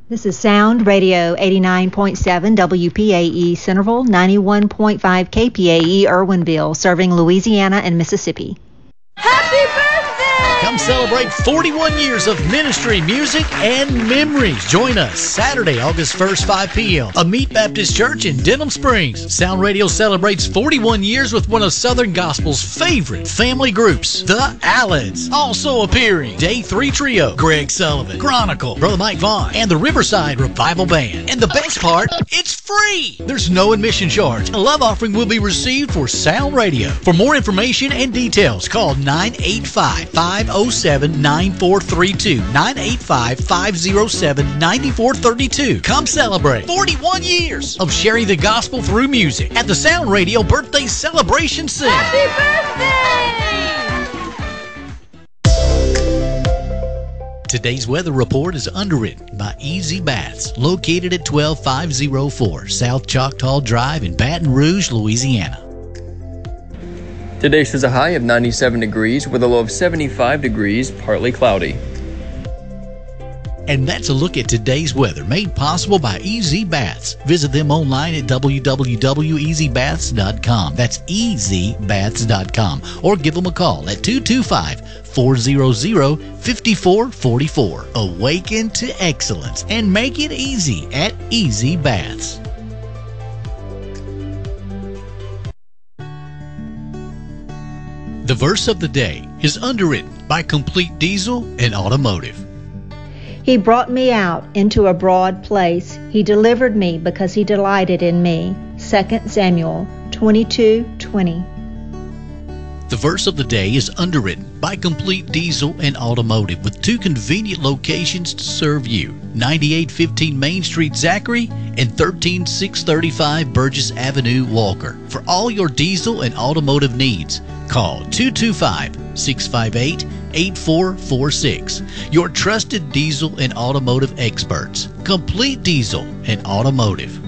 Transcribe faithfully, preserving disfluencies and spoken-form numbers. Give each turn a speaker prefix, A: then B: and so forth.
A: This is Sound Radio eighty-nine point seven W P A E Centerville, ninety-one point five K P A E Irwinville, serving Louisiana and Mississippi.
B: Happy birthday!
C: Come celebrate forty-one years of ministry, music, and memories. Join us Saturday, August first, five p.m. Amite Baptist Church in Denham Springs. Sound Radio celebrates forty-one years with one of Southern Gospel's favorite family groups, the Allens. Also appearing, Day three Trio, Greg Sullivan, Chronicle, Brother Mike Vaughn, and the Riverside Revival Band. And the best part, it's free. There's no admission charge. A love offering will be received for Sound Radio. For more information and details, call nine eight five, five oh seven, nine four three two, nine eight five, five oh seven, nine four three two. Come celebrate forty-one years of sharing the gospel through music at the Sound Radio Birthday Celebration Center.
B: Happy birthday!
C: Today's weather report is underwritten by Easy Baths, located at twelve five oh four South Choctaw Drive in Baton Rouge, Louisiana.
D: Today shows a high of ninety-seven degrees with a low of seventy-five degrees, partly cloudy.
C: And that's a look at today's weather, made possible by Easy Baths. Visit them online at w w w dot easy baths dot com. That's easy baths dot com. Or give them a call at two two five, four hundred, five four four four. Awaken to excellence and make it easy at Easy Baths. The verse of the day is underwritten by Complete Diesel and Automotive.
A: He brought me out into a broad place. He delivered me because he delighted in me. Second Samuel twenty-two twenty.
C: The verse of the day is underwritten by Complete Diesel and Automotive with two convenient locations to serve you. ninety-eight fifteen Main Street, Zachary, and thirteen six thirty-five Burgess Avenue, Walker. For all your diesel and automotive needs, call two two five, six five eight, eight four four six. Your trusted diesel and automotive experts. Complete Diesel and Automotive.